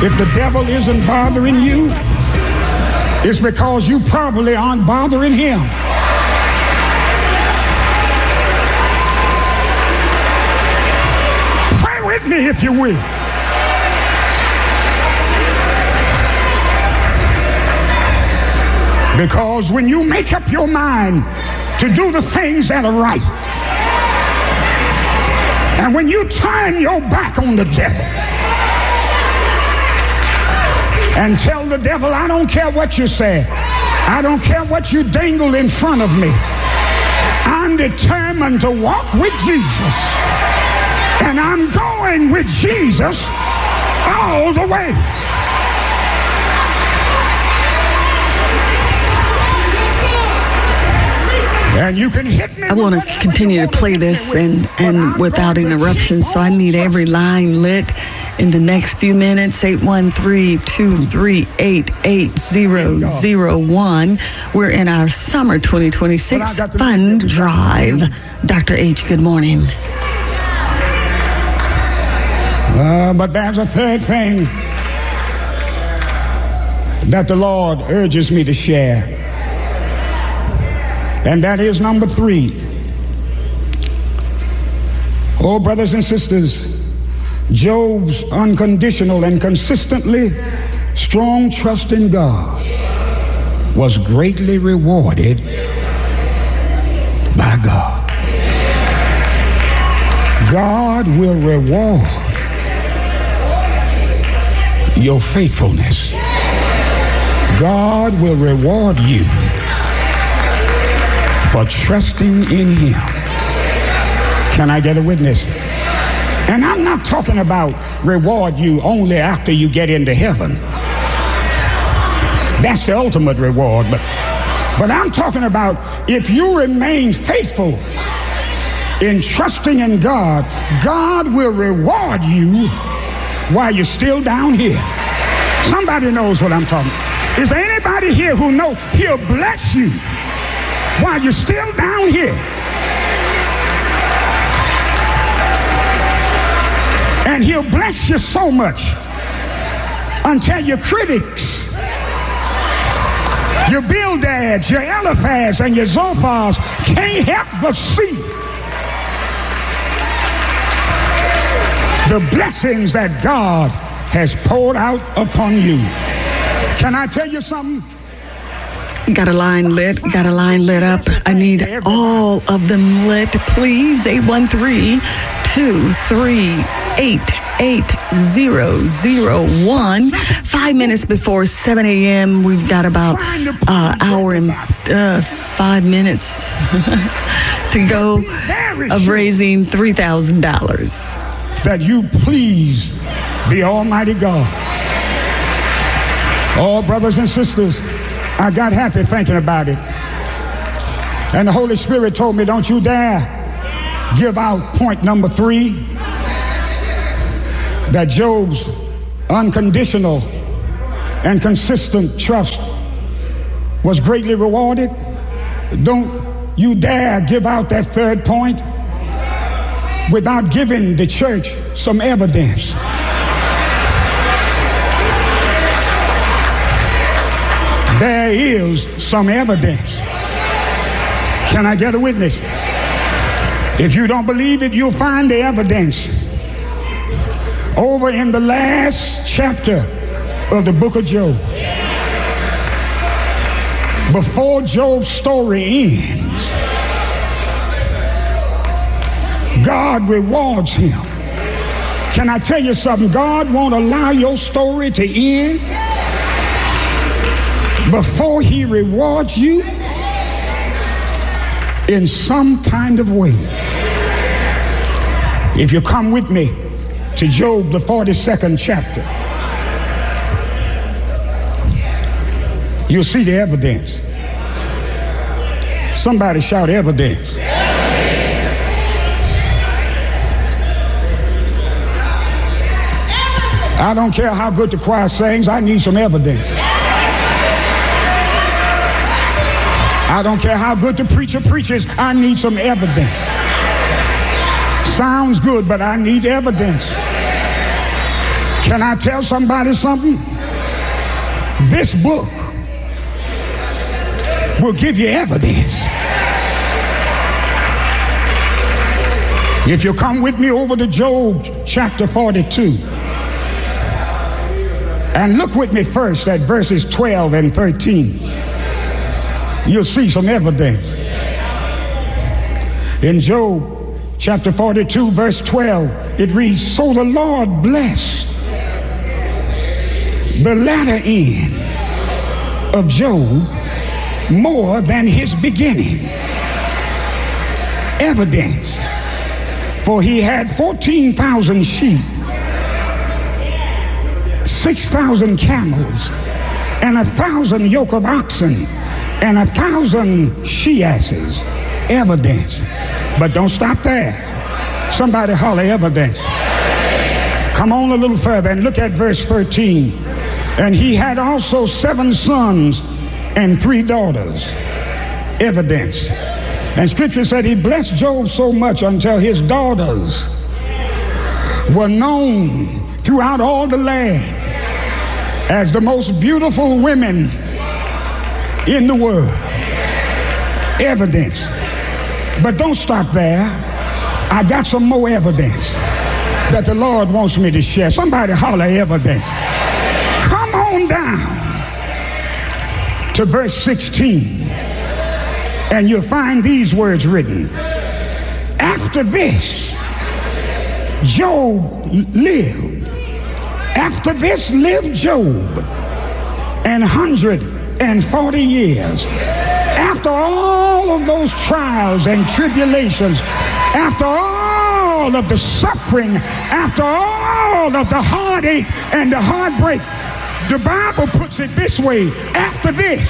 If the devil isn't bothering you, it's because you probably aren't bothering him. Pray with me if you will. Because when you make up your mind to do the things that are right, and when you turn your back on the devil and tell the devil, I don't care what you say, I don't care what you dangle in front of me, I'm determined to walk with Jesus, and I'm going with Jesus all the way. And you can hit me. I want to continue to play this and without interruptions, so I need every line lit in the next few minutes. 813-238-8001. We're in our summer 2026 fund drive. Dr. H, good morning. But there's a third thing that the Lord urges me to share. And that is number 3. Oh, brothers and sisters, Job's unconditional and consistently strong trust in God was greatly rewarded by God. God will reward your faithfulness. God will reward you for trusting in him. Can I get a witness? And I'm not talking about reward you only after you get into heaven. That's the ultimate reward. But I'm talking about if you remain faithful in trusting in God, God will reward you while you're still down here. Somebody knows what I'm talking about. Is there anybody here who knows he'll bless you while you're still down here? And he'll bless you so much until your critics, your Bildads, your Eliphaz, and your Zophars can't help but see the blessings that God has poured out upon you. Can I tell you something? Got a line lit up. I need all of them lit, please. 813-238-8001. 5 minutes before 7 a.m. We've got about an hour and 5 minutes to go of raising $3,000. That you please the Almighty God. Oh, brothers and sisters, I got happy thinking about it. And the Holy Spirit told me, don't you dare give out point number 3, that Job's unconditional and consistent trust was greatly rewarded. Don't you dare give out that third point without giving the church some evidence. There is some evidence. Can I get a witness? If you don't believe it, you'll find the evidence over in the last chapter of the book of Job. Before Job's story ends, God rewards him. Can I tell you something? God won't allow your story to end before he rewards you in some kind of way. If you come with me to Job, the 42nd chapter, you'll see the evidence. Somebody shout evidence. I don't care how good the choir sings, I need some evidence. I don't care how good the preacher preaches, I need some evidence. Sounds good, but I need evidence. Can I tell somebody something? This book will give you evidence. If you come with me over to Job chapter 42 and look with me first at verses 12 and 13, you'll see some evidence. In Job chapter 42 verse 12, it reads, "So the Lord blessed the latter end of Job more than his beginning." Evidence. For he had 14,000 sheep, 6,000 camels, and 1,000 yoke of oxen, and 1,000 she-asses. Evidence. But don't stop there. Somebody holler evidence. Come on a little further and look at verse 13. "And he had also 7 sons and 3 daughters." Evidence. And scripture said he blessed Job so much until his daughters were known throughout all the land as the most beautiful women in the world. Evidence. But don't stop there. I got some more evidence that the Lord wants me to share. Somebody holler evidence. Come on down to verse 16. And you'll find these words written. "After this, Job lived. After this lived Job 140 years. After all of those trials and tribulations, after all of the suffering, after all of the heartache and the heartbreak, the Bible puts it this way, after this,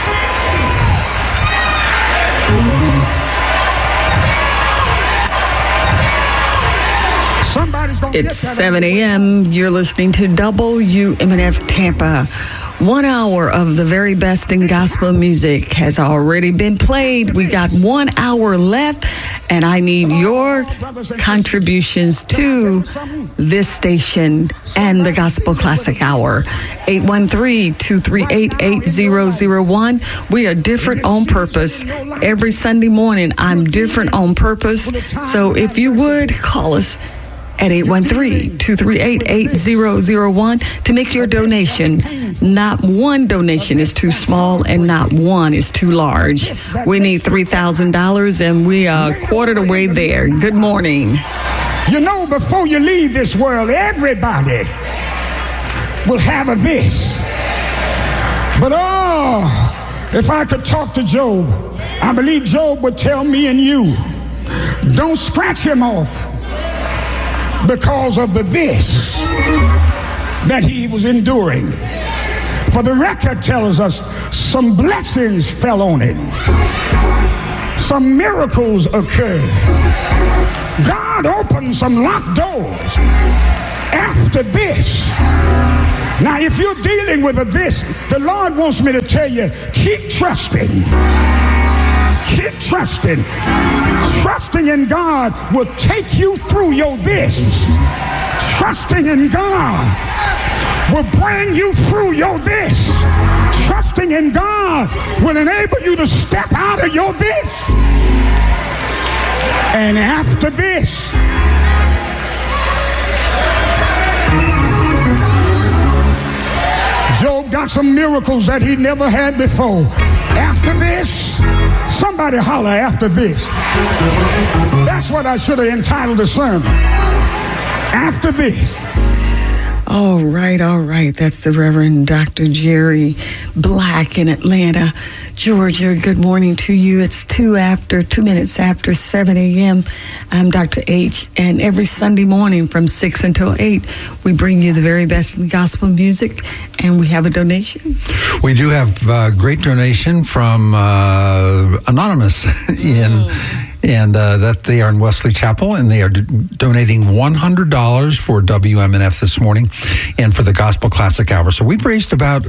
it's 7 a.m. You're listening to WMNF Tampa. 1 hour of the very best in gospel music has already been played. We got 1 hour left, and I need your contributions to this station and the Gospel Classic Hour. 813-238-8001. We are different on purpose. Every Sunday morning, I'm different on purpose. So if you would, call us at 813-238-8001 to make your donation. Not one donation is too small and not one is too large. We need $3,000 and we are quartered away there. Good morning. You know, before you leave this world, everybody will have a this. But if I could talk to Job, I believe Job would tell me and you, don't scratch him off because of the this that he was enduring. For the record tells us some blessings fell on him. Some miracles occurred. God opened some locked doors after this. Now, if you're dealing with a this, the Lord wants me to tell you, keep trusting. Keep trusting. Trusting in God will take you through your this. Trusting in God will bring you through your this. Trusting in God will enable you to step out of your this. And after this, Job got some miracles that he never had before. After this, somebody holler after this. That's what I should have entitled the sermon. After this. All right. That's the Reverend Dr. Jerry Black in Atlanta, Georgia. Good morning to you. It's 2 minutes after 7 a.m. I'm Dr. H, and every Sunday morning from 6 until 8, we bring you the very best in gospel music, and we have a donation. We do have a great donation from Anonymous and that they are in Wesley Chapel, and they are donating $100 for WMNF this morning and for the Gospel Classic Hour. So we've raised about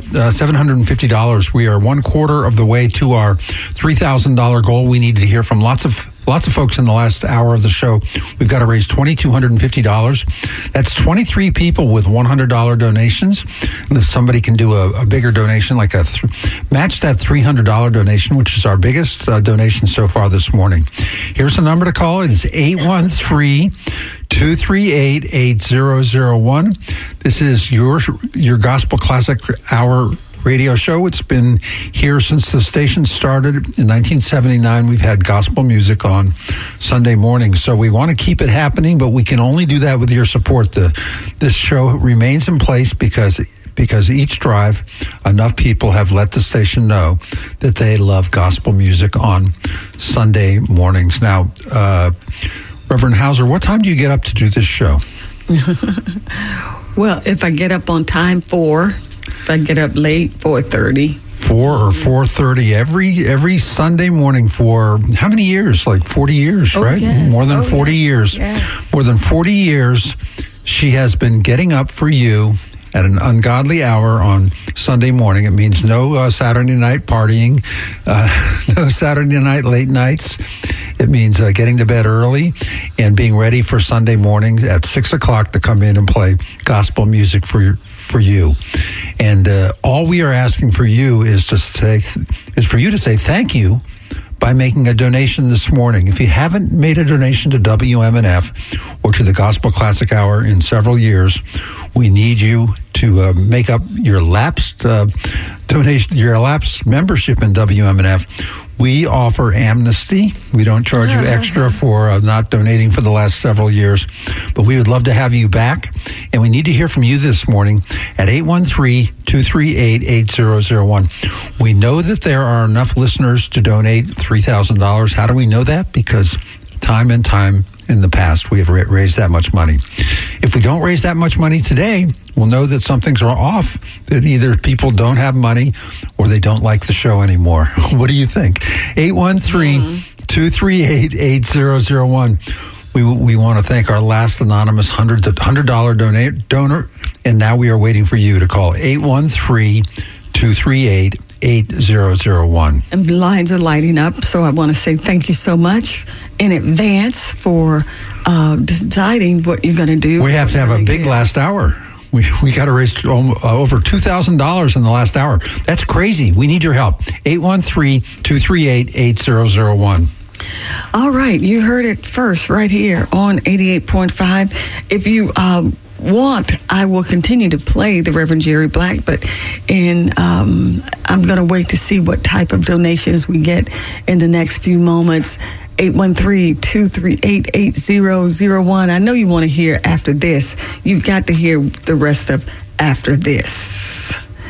$750. We are 1/4 of the way to our $3,000 goal. We need to hear from lots of lots of folks in the last hour of the show. We've got to raise $2,250. That's 23 people with $100 donations. And if somebody can do a bigger donation, like match that $300 donation, which is our biggest donation so far this morning. Here's the number to call. It is 813-238-8001. This is your Gospel Classic Hour radio show. It's been here since the station started in 1979. We've had gospel music on Sunday mornings, so we want to keep it happening, but we can only do that with your support. This show remains in place because each drive, enough people have let the station know that they love gospel music on Sunday mornings. Now, Reverend Hauser, what time do you get up to do this show? Well, if I get up on time, 4. If I get up late, 4:30. 4 or 4:30 every Sunday morning for how many years? Like 40 years, right? Yes. More than 40 years. Yes. More than 40 years, she has been getting up for you at an ungodly hour on Sunday morning. It means no Saturday night partying, no Saturday night late nights. It means getting to bed early and being ready for Sunday morning at 6 o'clock to come in and play gospel music for you. And all we are asking for you is for you to say thank you by making a donation this morning. If you haven't made a donation to WMNF or to the Gospel Classic Hour in several years, we need you to make up your lapsed donation, your lapsed membership in WMNF. We offer amnesty. We don't charge you extra for not donating for the last several years, but we would love to have you back. And we need to hear from you this morning at 813-238-8001. We know that there are enough listeners to donate $3,000. How do we know that? Because time and time in the past, we have raised that much money. If we don't raise that much money today, we'll know that some things are off, that either people don't have money or they don't like the show anymore. What do you think? 813-238-8001. We want to thank our last anonymous $100 donor, and now we are waiting for you to call 813-238-8001. And lines are lighting up, so I want to say thank you so much in advance for deciding what you're going to do. We have to have a big last hour. We got to raise over $2,000 in the last hour. That's crazy. We need your help. 813-238-8001. All right. You heard it first right here on 88.5. If you want, I will continue to play the Reverend Jerry Black, but I'm going to wait to see what type of donations we get in the next few moments. 813-238-8001. I know you want to hear after this. You've got to hear the rest of after this.